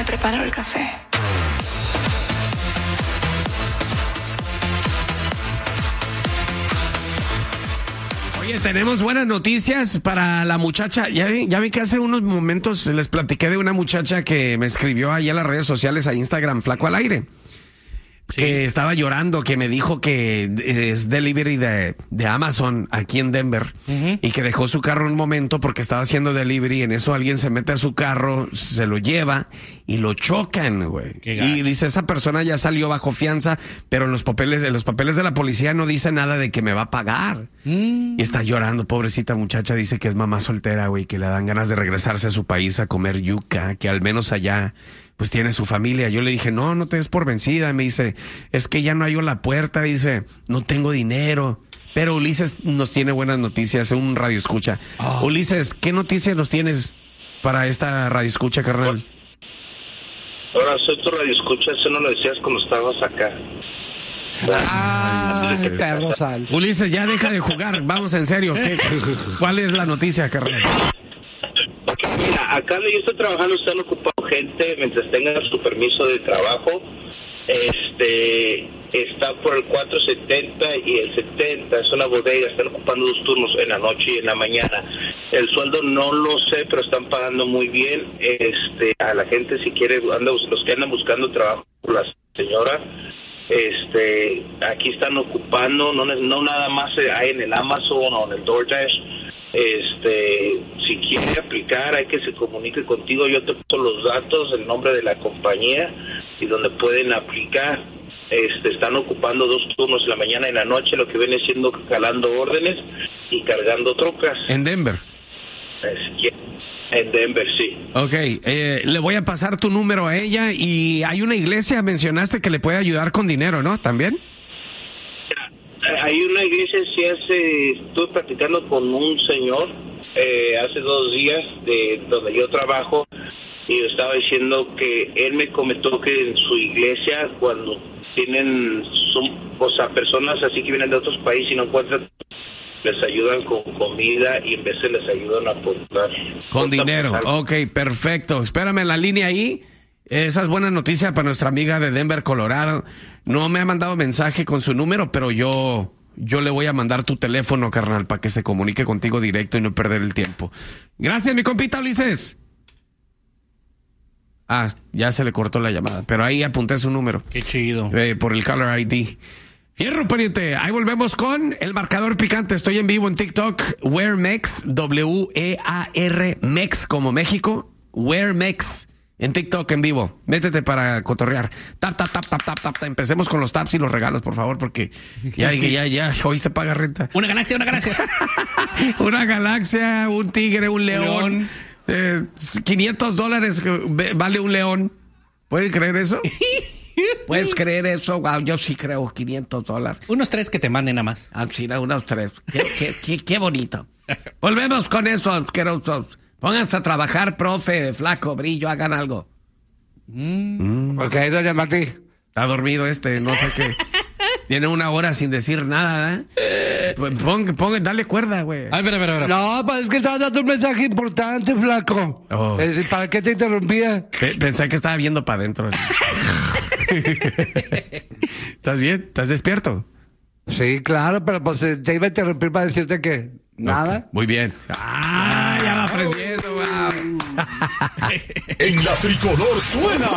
Déjame preparar el café. Oye, tenemos buenas noticias para la muchacha. Ya vi que hace unos momentos les platiqué de una muchacha que me escribió ahí en las redes sociales, a Instagram, Flaco al Aire. Sí. Que estaba llorando, que me dijo que es delivery de Amazon aquí en Denver. Uh-huh. Y que dejó su carro un momento porque estaba haciendo delivery. En eso alguien se mete a su carro, se lo lleva y lo chocan, güey. Y dice, esa persona ya salió bajo fianza, pero en los papeles de la policía no dice nada de que me va a pagar. Y está llorando, pobrecita muchacha. Dice que es mamá soltera, güey, que le dan ganas de regresarse a su país a comer yuca, que al menos allá pues tiene su familia. Yo le dije, no te des por vencida. Me dice, es que ya no hallo la puerta. Dice, no tengo dinero. Pero Ulises nos tiene buenas noticias, un radio escucha. Oh. Ulises, ¿qué noticias nos tienes para esta radio escucha, carnal? Ahora, soy tu radio escucha, eso no lo decías cuando estabas acá. Ulises, ya deja de jugar, vamos en serio. ¿Cuál es la noticia, carnal? Mira, acá donde yo estoy trabajando están ocupando gente mientras tengan su permiso de trabajo. Está por el 470 y el 70, es una bodega, están ocupando 2 turnos en la noche y en la mañana. El sueldo no lo sé, pero están pagando muy bien. A la gente, si quiere, los que andan buscando trabajo, la señora, aquí están ocupando, no nada más hay en el Amazon o en el DoorDash. Si quiere aplicar, hay que se comunique contigo. Yo te pongo los datos, el nombre de la compañía y donde pueden aplicar. Están ocupando 2 turnos en la mañana y en la noche, lo que viene siendo calando órdenes y cargando trocas. ¿En Denver? En Denver, sí. Ok, le voy a pasar tu número a ella. Y hay una iglesia, mencionaste, que le puede ayudar con dinero, ¿no? ¿También? Hay una iglesia, estuve platicando con un señor hace 2 días de donde yo trabajo, y yo estaba diciendo que él me comentó que en su iglesia, cuando son personas así que vienen de otros países y no encuentran, les ayudan con comida y en vez les ayudan a aportar. Con dinero, ok, perfecto. Espérame en la línea ahí. Esa es buena noticia para nuestra amiga de Denver, Colorado. No me ha mandado mensaje con su número, pero yo le voy a mandar tu teléfono, carnal, para que se comunique contigo directo y no perder el tiempo. Gracias, mi compita Ulises. Ya se le cortó la llamada, pero ahí apunté su número. Qué chido. Por el Caller ID. Fierro, pariente. Ahí volvemos con el marcador picante. Estoy en vivo en TikTok. WearMex, W-E-A-R, Mex como México. WearMex. En TikTok en vivo. Métete para cotorrear. Tap. Empecemos con los taps y los regalos, por favor, porque ya, hoy se paga renta. Una galaxia. Una galaxia, un tigre, un león. $500 vale un león. ¿Puedes creer eso? ¿Puedes creer eso? Wow, yo sí creo, $500. Unos 3 que te manden nada más. Sí, unos 3. Qué bonito. Volvemos con eso, asquerosos. Pónganse a trabajar, profe, Flaco, Brillo, hagan algo. Ok, doña Martí. Está dormido no sé qué. Tiene 1 hora sin decir nada, ¿eh? Dale cuerda, güey. Ay, espera. No, pues es que estaba dando un mensaje importante, Flaco. Oh. ¿Para qué te interrumpía? Pensé que estaba viendo para adentro. ¿Estás bien? ¿Estás despierto? Sí, claro, pero pues te iba a interrumpir para decirte que nada. Okay. Muy bien. Ya va aprendiendo, wow. En la tricolor suena